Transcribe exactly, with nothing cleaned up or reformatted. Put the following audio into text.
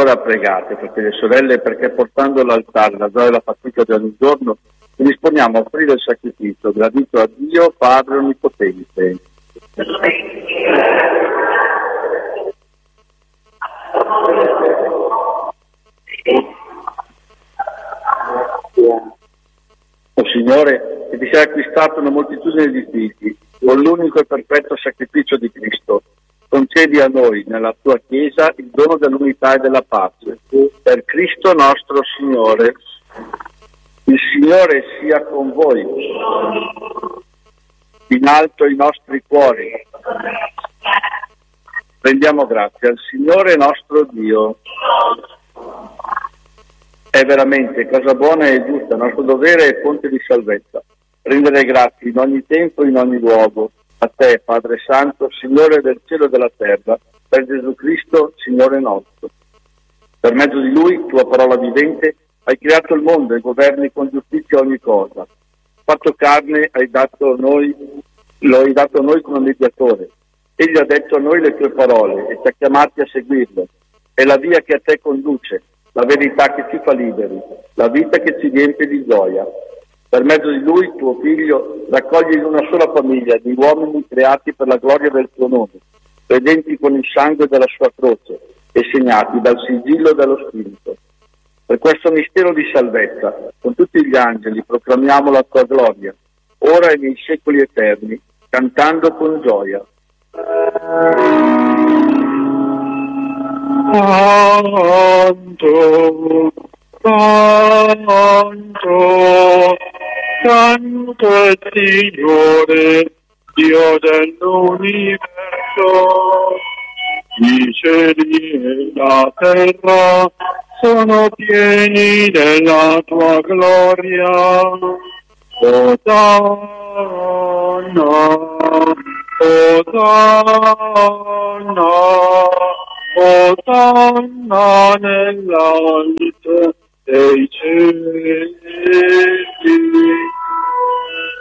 Ora pregate, fratelli e sorelle, perché portando all'altare la gioia e la fatica di ogni giorno, ci disponiamo a offrire il sacrificio gradito a Dio Padre Onnipotente. O Signore, che ti sei acquistato una moltitudine di figli, con l'unico e perfetto sacrificio di Cristo, concedi a noi, nella tua Chiesa, il dono dell'unità e della pace. Per Cristo nostro Signore. Il Signore sia con voi. In alto i nostri cuori. Rendiamo grazie al Signore nostro Dio. È veramente cosa buona e giusta, nostro dovere e fonte di salvezza. Rendere grazie in ogni tempo e in ogni luogo. A te, Padre Santo, Signore del cielo e della terra, per Gesù Cristo, Signore nostro. Per mezzo di Lui, tua parola vivente, hai creato il mondo e governi con giustizia ogni cosa. Fatto carne, hai dato noi, lo hai dato a noi come mediatore. Egli ha detto a noi le tue parole e ci ha chiamati a seguirlo. È la via che a te conduce, la verità che ci fa liberi, la vita che ci riempie di gioia. Per mezzo di Lui, tuo Figlio, raccogli in una sola famiglia di uomini creati per la gloria del tuo nome, credenti con il sangue della sua croce e segnati dal sigillo dello Spirito. Per questo mistero di salvezza, con tutti gli angeli, proclamiamo la tua gloria, ora e nei secoli eterni, cantando con gioia. Santo, Santo, Santo è il Signore, Dio dell'universo. I cieli e la terra sono pieni della tua gloria. Osanna, Osanna, Osanna nell'alto dei cieli.